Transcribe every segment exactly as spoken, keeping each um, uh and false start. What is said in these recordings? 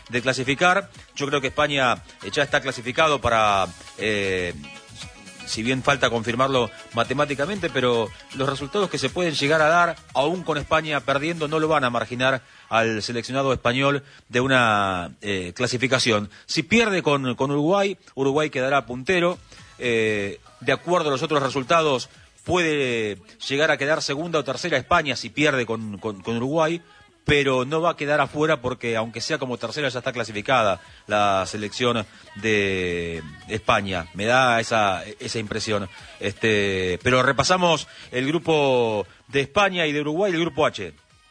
de clasificar. Yo creo que España ya está clasificado para... Eh, si bien falta confirmarlo matemáticamente, pero los resultados que se pueden llegar a dar, aún con España perdiendo, no lo van a marginar al seleccionado español de una eh, clasificación. Si pierde con, con Uruguay, Uruguay quedará puntero. Eh, de acuerdo a los otros resultados, puede llegar a quedar segunda o tercera España si pierde con, con, con Uruguay, pero no va a quedar afuera porque, aunque sea como tercera, ya está clasificada la selección de España. Me da esa, esa impresión. Este, pero repasamos el grupo de España y de Uruguay, el grupo H.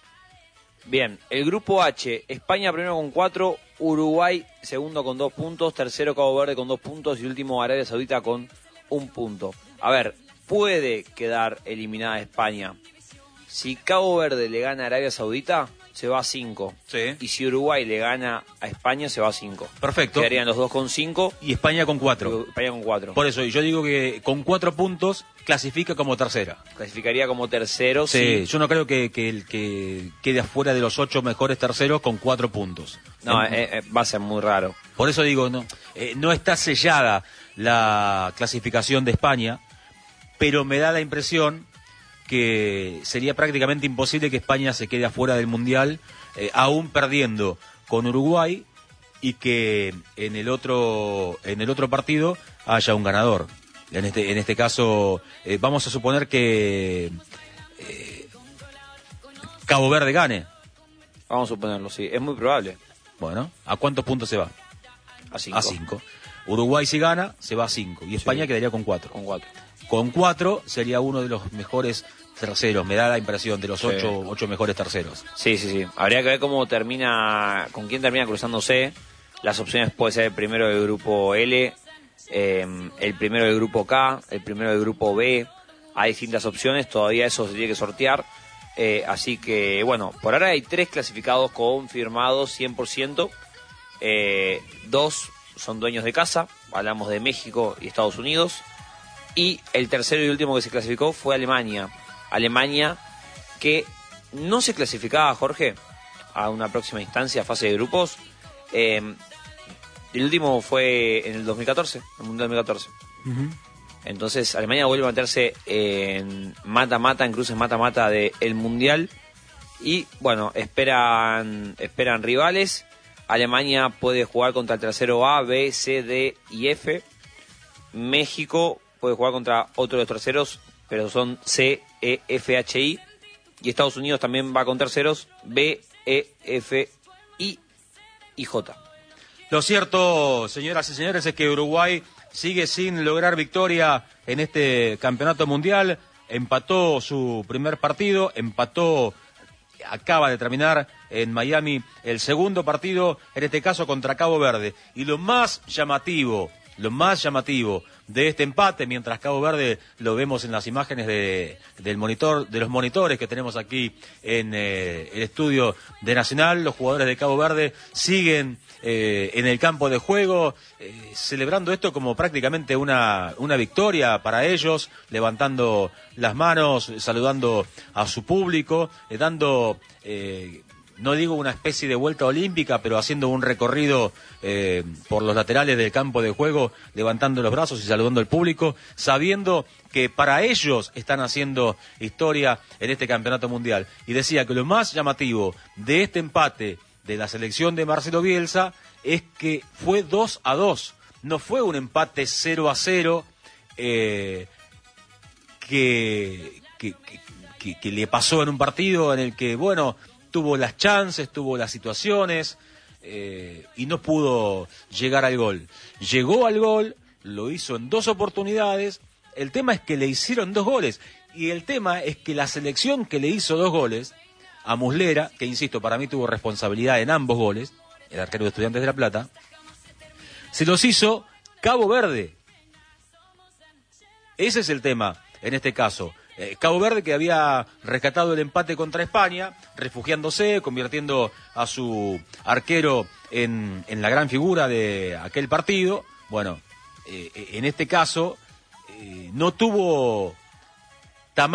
Bien, el grupo H, España primero con cuatro, Uruguay segundo con dos puntos, tercero Cabo Verde con dos puntos y último Arabia Saudita con un punto. A ver, puede quedar eliminada España. Si Cabo Verde le gana a Arabia Saudita, se va a cinco. Sí. Y si Uruguay le gana a España, se va a cinco. Perfecto. Quedarían los dos con cinco. Y España con cuatro. España con cuatro. Por eso, yo digo que con cuatro puntos clasifica como tercera. Clasificaría como tercero. Sí, sí. Yo no creo que, que el que quede afuera de los ocho mejores terceros con cuatro puntos. No, en, eh, eh, va a ser muy raro. Por eso digo, no, eh, no está sellada la clasificación de España, pero me da la impresión que sería prácticamente imposible que España se quede afuera del Mundial, eh, aún perdiendo con Uruguay, y que en el otro en el otro partido haya un ganador. En este en este caso, eh, vamos a suponer que eh, Cabo Verde gane. Vamos a suponerlo, sí. Es muy probable. Bueno, ¿a cuántos puntos se va? A cinco. A cinco. Uruguay, si gana, se va a cinco. Y España Sí. quedaría con cuatro. Con cuatro. Con cuatro sería uno de los mejores terceros, me da la impresión, de los Sí. ocho, ocho mejores terceros. Sí, sí, sí. Habría que ver cómo termina, con quién termina cruzándose. Las opciones puede ser el primero del grupo L, eh, el primero del grupo K, el primero del grupo B. Hay distintas opciones, todavía eso se tiene que sortear. Eh, así que, bueno, por ahora hay tres clasificados confirmados cien por ciento. Eh, dos son dueños de casa, hablamos de México y Estados Unidos. Y el tercero y último que se clasificó fue Alemania. Alemania que no se clasificaba, Jorge, a una próxima instancia, fase de grupos. Eh, el último fue en el dos mil catorce, el Mundial dos mil catorce. Uh-huh. Entonces Alemania vuelve a meterse en mata-mata, en cruces mata-mata del Mundial. Y bueno, esperan, esperan rivales. Alemania puede jugar contra el tercero A, B, C, D y F. México puede jugar contra otro de los terceros, pero son C, E, F, H, I. Y Estados Unidos también va con terceros B, E, F, I y J. Lo cierto, señoras y señores, es que Uruguay sigue sin lograr victoria en este campeonato mundial. Empató su primer partido, empató, acaba de terminar en Miami el segundo partido, en este caso contra Cabo Verde. Y lo más llamativo, lo más llamativo de este empate, mientras Cabo Verde lo vemos en las imágenes de, del monitor, de los monitores que tenemos aquí en eh, el estudio de Nacional, los jugadores de Cabo Verde siguen eh, en el campo de juego, eh, celebrando esto como prácticamente una, una victoria para ellos, levantando las manos, saludando a su público, eh, dando... Eh, no digo una especie de vuelta olímpica, pero haciendo un recorrido eh, por los laterales del campo de juego, levantando los brazos y saludando al público, sabiendo que para ellos están haciendo historia en este campeonato mundial. Y decía que lo más llamativo de este empate de la selección de Marcelo Bielsa es que fue dos a dos, no fue un empate cero a cero eh, que, que, que, que le pasó en un partido en el que, bueno... tuvo las chances, tuvo las situaciones eh, y no pudo llegar al gol. Llegó al gol, lo hizo en dos oportunidades, el tema es que le hicieron dos goles y el tema es que la selección que le hizo dos goles a Muslera, que insisto, para mí tuvo responsabilidad en ambos goles, el arquero de Estudiantes de La Plata, se los hizo Cabo Verde. Ese es el tema en este caso. Eh, Cabo Verde, que había rescatado el empate contra España, refugiándose, convirtiendo a su arquero en, en la gran figura de aquel partido. Bueno, eh, en este caso eh, no tuvo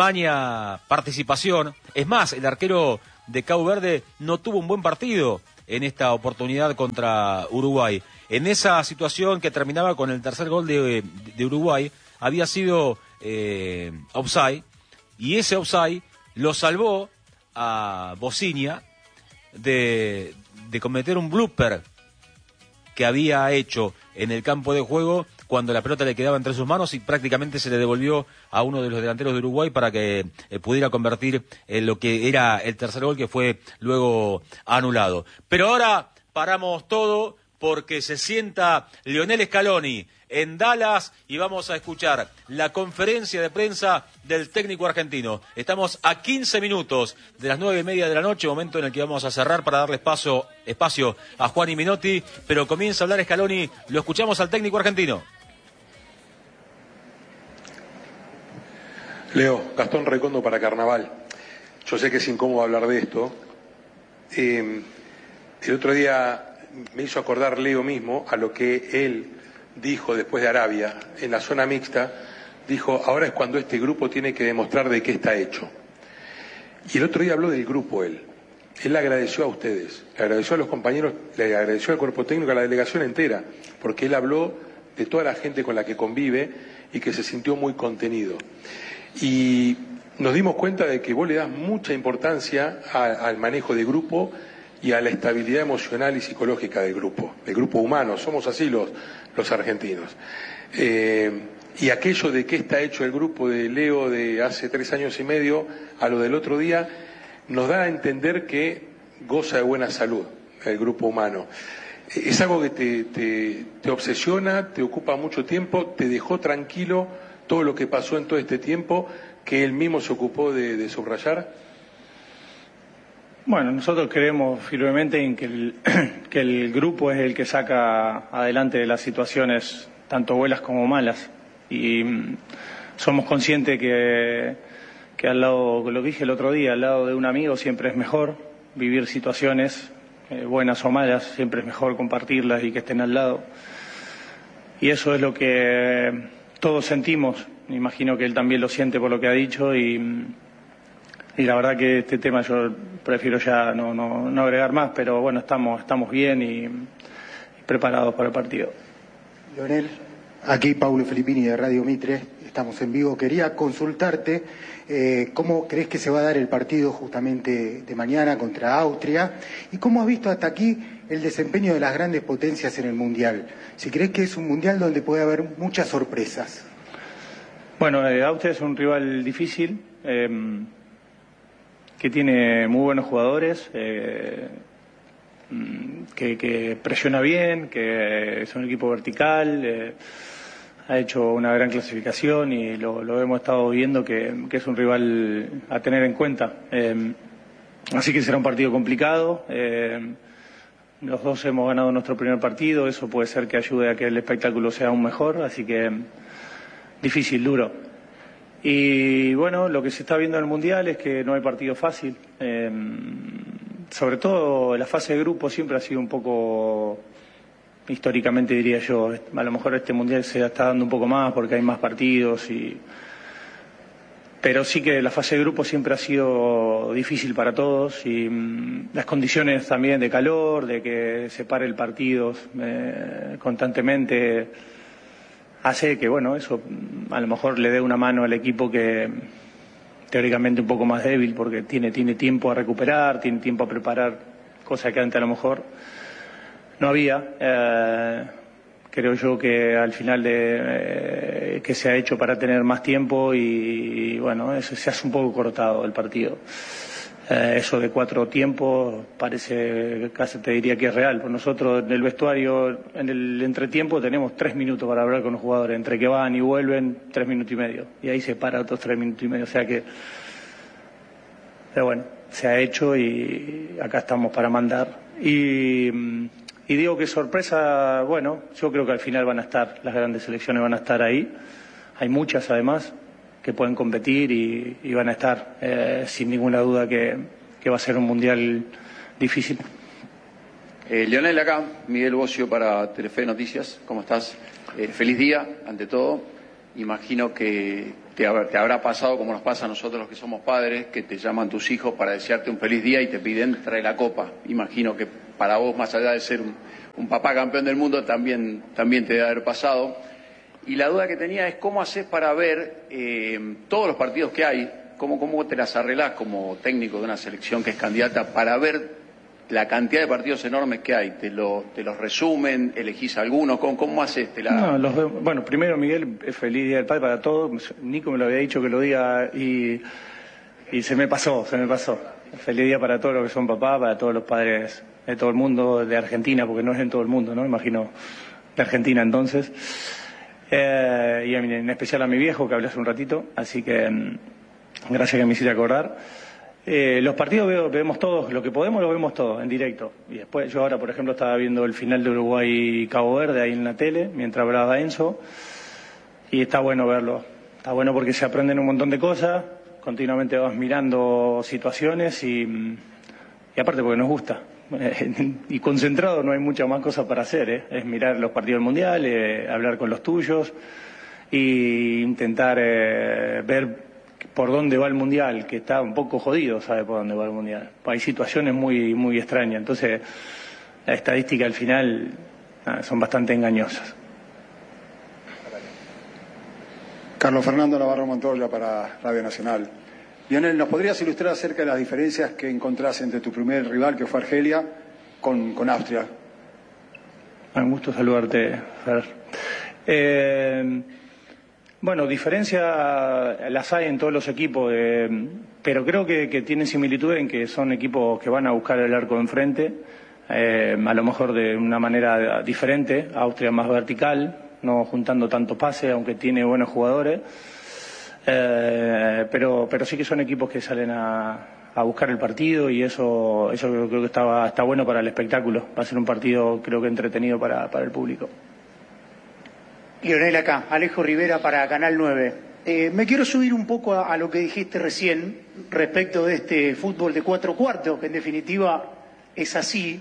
tamaña participación. Es más, el arquero de Cabo Verde no tuvo un buen partido en esta oportunidad contra Uruguay. En esa situación que terminaba con el tercer gol de, de Uruguay, había sido eh, offside, y ese offside lo salvó a Bociña de, de cometer un blooper que había hecho en el campo de juego cuando la pelota le quedaba entre sus manos y prácticamente se le devolvió a uno de los delanteros de Uruguay para que eh, pudiera convertir en lo que era el tercer gol, que fue luego anulado. Pero ahora paramos todo porque se sienta Lionel Scaloni en Dallas y vamos a escuchar la conferencia de prensa del técnico argentino. Estamos a quince minutos de las nueve y media de la noche, momento en el que vamos a cerrar para darle espacio, espacio a Juan y Minotti, pero comienza a hablar Scaloni. Lo escuchamos al técnico argentino. Leo, Gastón Recondo para Carnaval. Yo sé que es incómodo hablar de esto. Eh, el otro día me hizo acordar Leo mismo a lo que él dijo después de Arabia, en la zona mixta, dijo, ahora es cuando este grupo tiene que demostrar de qué está hecho. Y el otro día habló del grupo él. Él le agradeció a ustedes, le agradeció a los compañeros, le agradeció al cuerpo técnico, a la delegación entera, porque él habló de toda la gente con la que convive y que se sintió muy contenido. Y nos dimos cuenta de que vos le das mucha importancia a, al manejo de grupo y a la estabilidad emocional y psicológica del grupo, del grupo humano. Somos así los, los argentinos. Eh, y aquello de qué está hecho el grupo de Leo de hace tres años y medio a lo del otro día, nos da a entender que goza de buena salud el grupo humano. Es algo que te, te, te obsesiona, te ocupa mucho tiempo, te dejó tranquilo todo lo que pasó en todo este tiempo, que él mismo se ocupó de, de subrayar. Bueno, nosotros creemos firmemente en que el, que el grupo es el que saca adelante de las situaciones, tanto buenas como malas. Y mm, somos conscientes que, que al lado, lo dije el otro día, al lado de un amigo siempre es mejor vivir situaciones eh, buenas o malas, siempre es mejor compartirlas y que estén al lado. Y eso es lo que todos sentimos. Me imagino que él también lo siente por lo que ha dicho y... Y la verdad que este tema yo prefiero ya no, no, no agregar más, pero bueno, estamos, estamos bien y, y preparados para el partido. Lionel, aquí Paulo Filippini de Radio Mitre, estamos en vivo. Quería consultarte eh, cómo crees que se va a dar el partido justamente de mañana contra Austria y cómo has visto hasta aquí el desempeño de las grandes potencias en el Mundial. Si crees que es un Mundial donde puede haber muchas sorpresas. Bueno, eh, Austria es un rival difícil. Eh, que tiene muy buenos jugadores, eh, que, que presiona bien, que es un equipo vertical, eh, ha hecho una gran clasificación y lo, lo hemos estado viendo que, que es un rival a tener en cuenta. Eh, así que será un partido complicado. Eh, los dos hemos ganado nuestro primer partido, eso puede ser que ayude a que el espectáculo sea aún mejor, así que difícil, duro. Y bueno, lo que se está viendo en el Mundial es que no hay partido fácil. Eh, sobre todo la fase de grupo siempre ha sido un poco, históricamente diría yo, a lo mejor este Mundial se está dando un poco más porque hay más partidos, y pero sí que la fase de grupo siempre ha sido difícil para todos y mmm, las condiciones también de calor, de que se pare el partido eh, constantemente, hace que, bueno, eso a lo mejor le dé una mano al equipo que teóricamente un poco más débil porque tiene, tiene tiempo a recuperar, tiene tiempo a preparar, cosa que antes a lo mejor no había. Eh, creo yo que al final de eh, que se ha hecho para tener más tiempo y, y bueno, eso se hace un poco cortado el partido. Eh, eso de cuatro tiempos parece, casi te diría que es real. Pues nosotros en el vestuario, en el entretiempo, tenemos tres minutos para hablar con los jugadores. Entre que van y vuelven, tres minutos y medio. Y ahí se para otros tres minutos y medio. O sea que, pero bueno, se ha hecho y acá estamos para mandar. Y, y digo que sorpresa, bueno, yo creo que al final van a estar, las grandes selecciones van a estar ahí. Hay muchas además que pueden competir y, y van a estar, eh, sin ninguna duda que, que va a ser un mundial difícil. Eh, Lionel, acá, Miguel Bocio para Telefe Noticias, ¿cómo estás? Eh, feliz día, ante todo. Imagino que te, te habrá pasado como nos pasa a nosotros los que somos padres, que te llaman tus hijos para desearte un feliz día y te piden trae la copa. Imagino que para vos, más allá de ser un, un papá campeón del mundo, también, también te debe haber pasado. Y la duda que tenía es cómo haces para ver eh, todos los partidos que hay, cómo, cómo te las arreglás como técnico de una selección que es candidata para ver la cantidad de partidos enormes que hay. ¿Te, lo, te los resumen? ¿Elegís algunos? ¿Cómo, cómo haces? Te la... No, los veo, bueno, primero, Miguel, feliz Día del Padre para todos. Nico me lo había dicho que lo diga y, y se me pasó, se me pasó. Feliz día para todos los que son papás, para todos los padres de todo el mundo, de Argentina, porque no es en todo el mundo, ¿no? Imagino de Argentina entonces. Eh, y en especial a mi viejo, que hablé hace un ratito, así que mm, gracias que me hiciste acordar. Eh, los partidos veo, vemos todos, lo que podemos lo vemos todos en directo. Y después yo ahora, por ejemplo, estaba viendo el final de Uruguay-Cabo Verde ahí en la tele, mientras hablaba Enzo, y está bueno verlo. Está bueno porque se aprenden un montón de cosas, continuamente vas mirando situaciones y, y aparte porque nos gusta. Y concentrado no hay muchas más cosas para hacer, ¿eh? Es mirar los partidos del Mundial, eh, hablar con los tuyos e intentar eh, ver por dónde va el Mundial, que está un poco jodido, sabe por dónde va el Mundial. Hay situaciones muy muy extrañas, entonces la estadística al final nada, son bastante engañosas. Carlos Fernando Navarro Montoya para Radio Nacional. Lionel, ¿nos podrías ilustrar acerca de las diferencias que encontrás entre tu primer rival, que fue Argelia, con, con Austria? Un gusto saludarte, Fer. Eh, bueno, diferencias las hay en todos los equipos, eh, pero creo que, que tienen similitud en que son equipos que van a buscar el arco enfrente, eh, a lo mejor de una manera diferente. Austria más vertical, no juntando tanto pase, aunque tiene buenos jugadores. Eh, pero pero sí que son equipos que salen a, a buscar el partido y eso eso creo, creo que está, está bueno para el espectáculo. Va a ser un partido creo que entretenido para, para el público. Lionel acá, Alejo Rivera para Canal nueve. Eh, me quiero subir un poco a, a lo que dijiste recién respecto de este fútbol de cuatro cuartos, que en definitiva es así.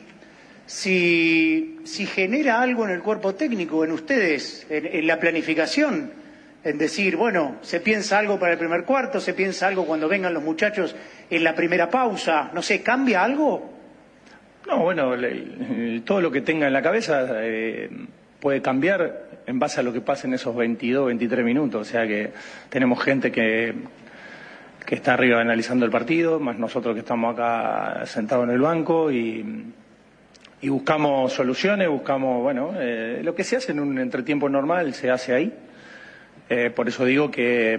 Si, si genera algo en el cuerpo técnico, en ustedes, en, en la planificación, en decir, bueno, se piensa algo para el primer cuarto, se piensa algo cuando vengan los muchachos en la primera pausa, no sé, ¿cambia algo? No, bueno, le, todo lo que tenga en la cabeza eh, puede cambiar en base a lo que pasa en esos veintidós, veintitrés minutos, o sea que tenemos gente que, que está arriba analizando el partido, más nosotros que estamos acá sentados en el banco y, y buscamos soluciones, buscamos, bueno, eh, lo que se hace en un entretiempo normal se hace ahí. Eh, por eso digo que,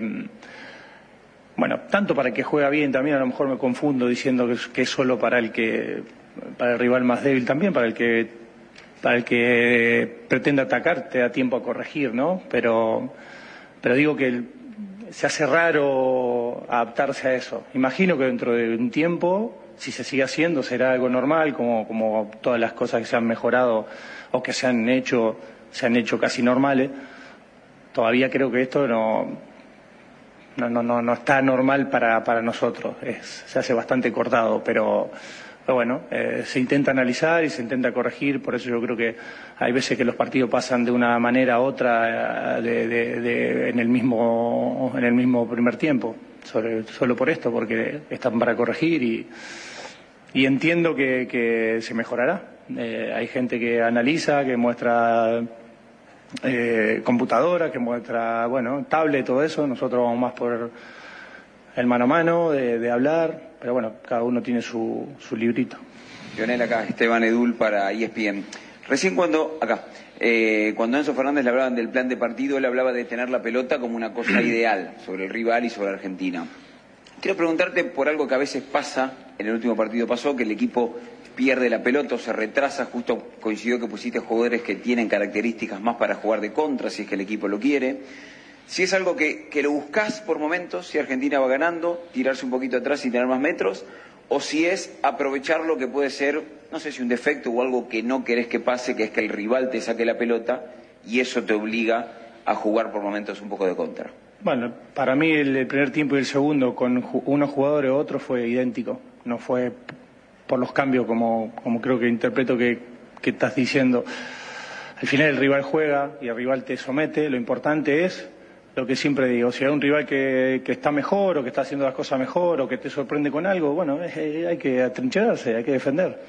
bueno, tanto para el que juega bien también, a lo mejor me confundo diciendo que es, que es solo para el que, para el rival más débil también, para el que, para el que pretende atacar te da tiempo a corregir, ¿no? Pero, pero digo que el, se hace raro adaptarse a eso. Imagino que dentro de un tiempo, si se sigue haciendo, será algo normal, como, como todas las cosas que se han mejorado o que se han hecho, se han hecho casi normales. Todavía creo que esto no, no, no, no, no está normal para, para nosotros. Es, se hace bastante cortado, pero, pero bueno, eh, se intenta analizar y se intenta corregir. Por eso yo creo que hay veces que los partidos pasan de una manera a otra de, de, de, en el mismo, en el mismo primer tiempo. Sobre, solo por esto, porque están para corregir y, y entiendo que, que se mejorará. Eh, hay gente que analiza, que muestra Eh, computadora, que muestra, bueno, tablet, todo eso. Nosotros vamos más por el mano a mano, de, de hablar, pero bueno, cada uno tiene su, su librito. Lionel acá, Esteban Edul para E S P N. Recién cuando, acá, eh, cuando Enzo Fernández le hablaban del plan de partido, él hablaba de tener la pelota como una cosa ideal sobre el rival y sobre Argentina. Quiero preguntarte por algo que a veces pasa, en el último partido pasó, que el equipo pierde la pelota o se retrasa, justo coincidió que pusiste jugadores que tienen características más para jugar de contra, si es que el equipo lo quiere. Si es algo que, que lo buscás por momentos, si Argentina va ganando, tirarse un poquito atrás y tener más metros, o si es aprovechar lo que puede ser, no sé si un defecto o algo que no querés que pase, que es que el rival te saque la pelota y eso te obliga a jugar por momentos un poco de contra. Bueno, para mí el primer tiempo y el segundo con unos jugadores u otros fue idéntico, no fue por los cambios como, como creo que interpreto que, que estás diciendo. Al final el rival juega y el rival te somete. Lo importante es lo que siempre digo, si hay un rival que, que está mejor o que está haciendo las cosas mejor o que te sorprende con algo, bueno, es, hay que atrincherarse, hay que defender.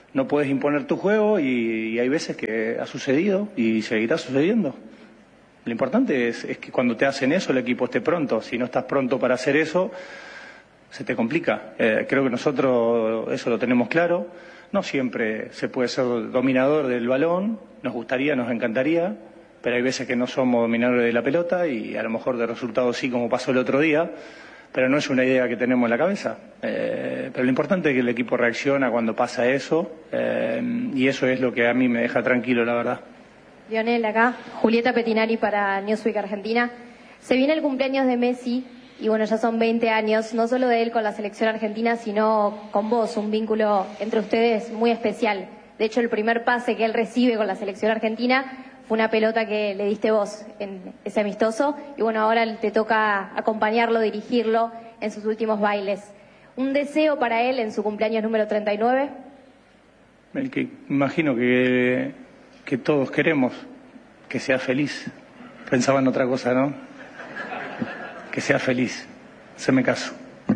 no puedes imponer tu juego y, y hay veces que ha sucedido y seguirá sucediendo. Lo importante es, es que cuando te hacen eso el equipo esté pronto. Si no estás pronto para hacer eso, se te complica. Eh, creo que nosotros eso lo tenemos claro. No siempre se puede ser dominador del balón, nos gustaría, nos encantaría, pero hay veces que no somos dominadores de la pelota y a lo mejor de resultados sí, como pasó el otro día, pero no es una idea que tenemos en la cabeza. Eh, pero lo importante es que el equipo reacciona cuando pasa eso eh, y eso es lo que a mí me deja tranquilo, la verdad. Lionel, acá, Julieta Petinari para Newsweek Argentina. Se viene el cumpleaños de Messi y bueno, ya son veinte años, no solo de él con la selección argentina, sino con vos, un vínculo entre ustedes muy especial. De hecho, el primer pase que él recibe con la selección argentina fue una pelota que le diste vos en ese amistoso y bueno, ahora te toca acompañarlo, dirigirlo en sus últimos bailes. ¿Un deseo para él en su cumpleaños número treinta y nueve? El que imagino que, que todos queremos, que sea feliz. Pensaba en otra cosa, ¿no? Que sea feliz. Se me caso.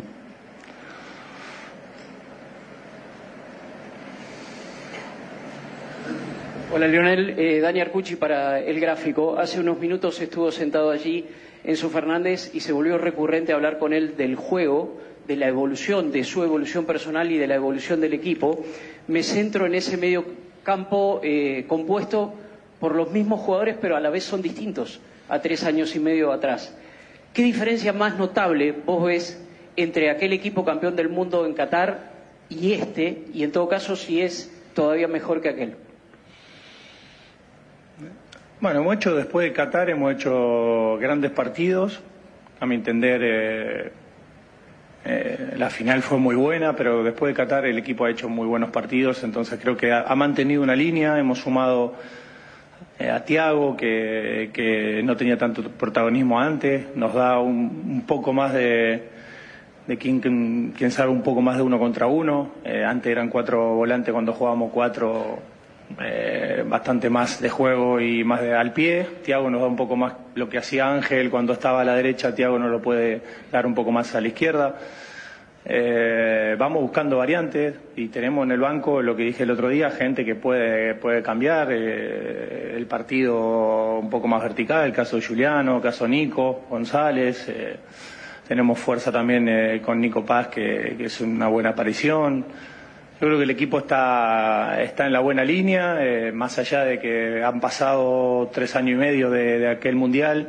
Hola Lionel, eh, Dani Arcucci para El Gráfico. Hace unos minutos estuvo sentado allí Enzo Fernández y se volvió recurrente hablar con él del juego, de la evolución, de su evolución personal y de la evolución del equipo. Me centro en ese medio campo eh, compuesto por los mismos jugadores, pero a la vez son distintos a tres años y medio atrás. ¿Qué diferencia más notable vos ves entre aquel equipo campeón del mundo en Qatar y este, y en todo caso si es todavía mejor que aquel? Bueno, hemos hecho después de Qatar, hemos hecho grandes partidos. A mi entender, eh, eh, la final fue muy buena, pero después de Qatar el equipo ha hecho muy buenos partidos, entonces creo que ha, ha mantenido una línea. Hemos sumado eh, a Thiago, que, que no tenía tanto protagonismo antes, nos da un, un poco más de, de quien, quien, quien sabe un poco más de uno contra uno. Eh, antes eran cuatro volantes, cuando jugábamos cuatro... Eh, bastante más de juego y más de al pie. Thiago nos da un poco más lo que hacía Ángel cuando estaba a la derecha, Thiago nos lo puede dar un poco más a la izquierda. Eh, vamos buscando variantes y tenemos en el banco, lo que dije el otro día, gente que puede, puede cambiar eh, el partido un poco más vertical, el caso de Juliano, el caso de Nico González. Eh, tenemos fuerza también eh, con Nico Paz, que, que es una buena aparición. Yo creo que el equipo está, está en la buena línea, eh, más allá de que han pasado tres años y medio de, de aquel Mundial.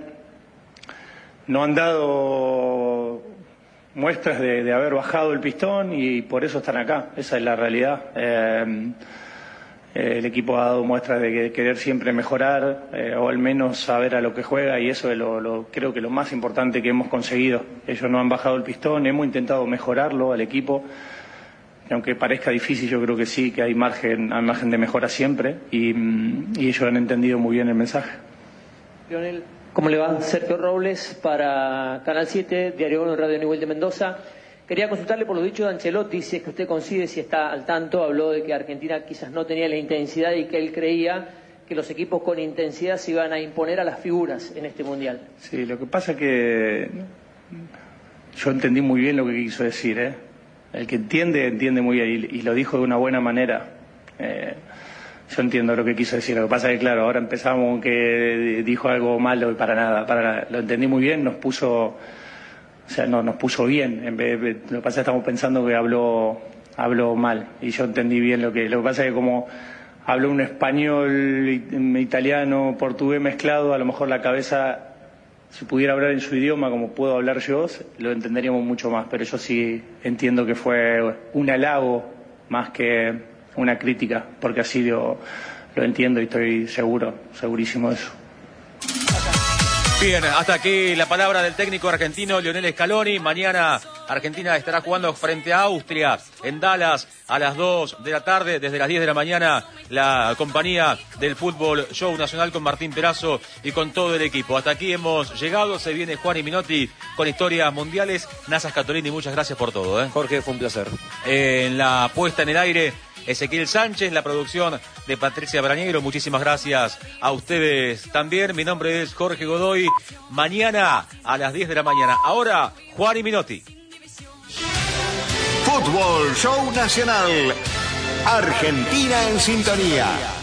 No han dado muestras de, de haber bajado el pistón y por eso están acá. Esa es la realidad. Eh, el equipo ha dado muestras de querer siempre mejorar eh, o al menos saber a lo que juega y eso es lo, lo, creo que lo más importante que hemos conseguido. Ellos no han bajado el pistón, hemos intentado mejorarlo al equipo. Aunque parezca difícil, yo creo que sí, que hay margen, hay margen de mejora siempre y, y ellos han entendido muy bien el mensaje. Lionel, ¿cómo le va? Sergio Robles para Canal siete, Diario uno, Radio Nivel de Mendoza. Quería consultarle por lo dicho de Ancelotti, si es que usted coincide, si está al tanto. Habló de que Argentina quizás no tenía la intensidad y que él creía que los equipos con intensidad se iban a imponer a las figuras en este Mundial. Sí, lo que pasa es que yo entendí muy bien lo que quiso decir, ¿eh? El que entiende, entiende muy bien y, y lo dijo de una buena manera. Eh, yo entiendo lo que quiso decir. Lo que pasa es que, claro, ahora empezamos con que dijo algo malo y para nada, para nada. Lo entendí muy bien, nos puso, o sea, no, nos puso bien. En vez de, lo que pasa es que estamos pensando que habló, habló mal y yo entendí bien lo que. Lo que pasa es que como habló un español, italiano, portugués mezclado, a lo mejor la cabeza, si pudiera hablar en su idioma como puedo hablar yo, lo entenderíamos mucho más, pero yo sí entiendo que fue un halago más que una crítica, porque así lo, lo entiendo y estoy seguro, segurísimo de eso. Bien, hasta aquí la palabra del técnico argentino Lionel Scaloni. Mañana Argentina estará jugando frente a Austria en Dallas a las dos de la tarde. Desde las diez de la mañana la compañía del Fútbol Show Nacional con Martín Perazo y con todo el equipo. Hasta aquí hemos llegado. Se viene Juan y Minotti con historias mundiales. Nazas Catolini, muchas gracias por todo, ¿eh? Jorge, fue un placer. Eh, en la puesta en el aire, Ezequiel Sánchez, la producción de Patricia Brañero. Muchísimas gracias a ustedes también. Mi nombre es Jorge Godoy. Mañana a las diez de la mañana. Ahora, Juan y Minotti. Fútbol Show Nacional Argentina en sintonía.